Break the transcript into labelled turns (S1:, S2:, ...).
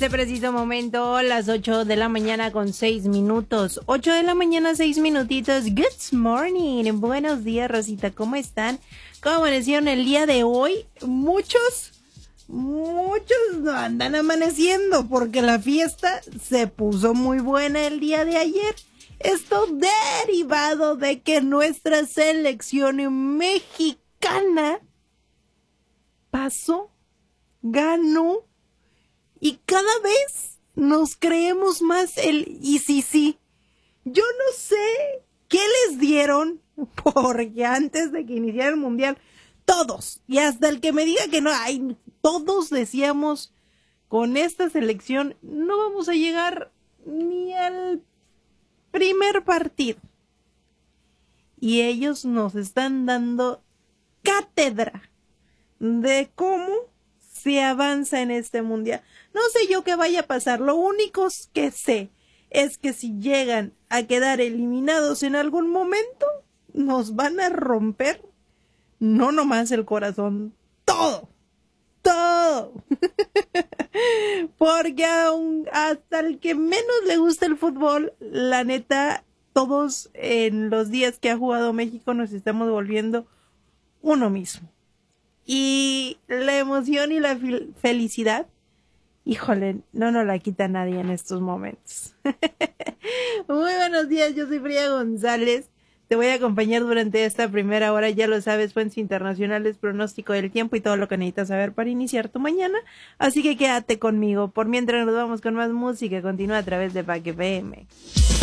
S1: este preciso momento, las 8 de la mañana con 6 minutos. 8 de la mañana, 6 minutitos. Good morning. Buenos días, Rosita. ¿Cómo están? ¿Cómo amanecieron el día de hoy? Muchos no andan amaneciendo porque la fiesta se puso muy buena el día de ayer. Esto derivado de que nuestra selección mexicana pasó, ganó, y cada vez nos creemos más y sí. Yo no sé qué les dieron, porque antes de que iniciara el mundial, todos, y hasta el que me diga que no, todos decíamos, con esta selección no vamos a llegar ni al primer partido. Y ellos nos están dando cátedra de cómo se avanza en este mundial. No sé yo qué vaya a pasar. Lo único que sé es que si llegan a quedar eliminados en algún momento, nos van a romper no nomás el corazón, todo. Porque hasta el que menos le gusta el fútbol, la neta, todos en los días que ha jugado México nos estamos volviendo uno mismo. Y la emoción y la felicidad, híjole, no nos la quita nadie en estos momentos. Muy buenos días, yo soy Frida González. Te voy a acompañar durante esta primera hora, ya lo sabes, fuentes internacionales, pronóstico del tiempo y todo lo que necesitas saber para iniciar tu mañana. Así que quédate conmigo. Por mientras nos vamos con más música, continúa a través de PAC FM.